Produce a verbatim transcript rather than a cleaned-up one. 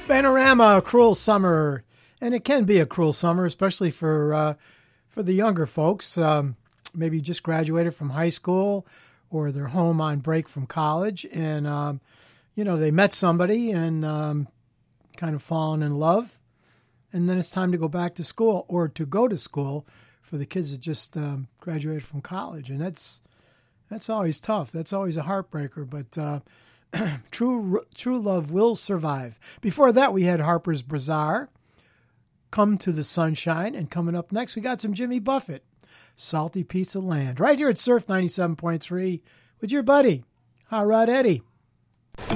Panorama, a cruel summer. And it can be a cruel summer, especially for uh, for the younger folks. Um, maybe just graduated from high school or they're home on break from college. And, um, you know, they met somebody and um, kind of fallen in love. And then it's time to go back to school or to go to school for the kids that just um, graduated from college. And that's that's always tough. That's always a heartbreaker. But uh, true true love will survive. Before that, we had Harper's Bazaar, Come to the Sunshine. And coming up next, we got some Jimmy Buffett, Salty Pizza Land, right here at Surf ninety-seven point three with your buddy, Hot Rod Eddie.